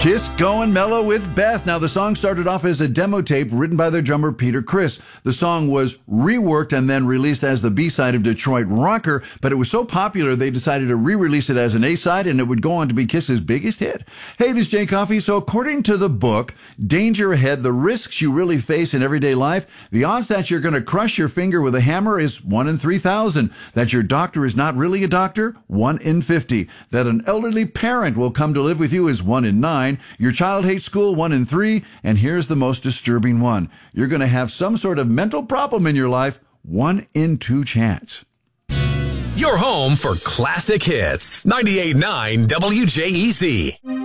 Kiss Going Mellow with Beth. Now, the song started off as a demo tape written by their drummer Peter Criss. The song was reworked and then released as the B-side of Detroit Rocker, but it was so popular they decided to re-release it as an A-side, and it would go on to be Kiss's biggest hit. Hey, this is Jay Coffey. So according to the book, Danger Ahead, the risks you really face in everyday life, the odds that you're going to crush your finger with a hammer is 1 in 3,000. That your doctor is not really a doctor, 1 in 50. That an elderly parent will come to live with you is 1 in 9. Your child hates school, 1 in 3. And here's the most disturbing one. You're going to have some sort of mental problem in your life, 1 in 2 chance. Your home for classic hits. 98.9 WJEZ.